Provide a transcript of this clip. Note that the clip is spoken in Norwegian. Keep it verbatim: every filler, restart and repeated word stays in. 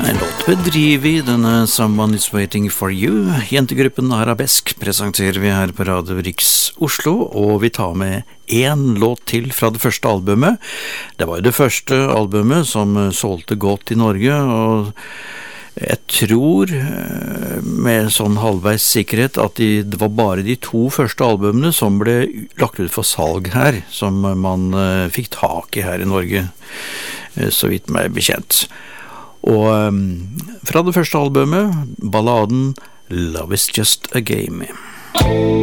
En låt bedriver i denne Someone is Waiting for You. Jentegruppen Arabesk presenterer vi her på Radio Riks Oslo, og vi tar med en låt til fra det første albumet. Det var jo det første albumet som solgte godt i Norge, og jeg tror med sånn halvveis sikkerhet at de, det var bare de to første albumene som ble lagt ut for salg her, som man fikk tak i her i Norge, så vidt meg bekjent. Og um, fra det første albumet, balladen Love is Just a Game.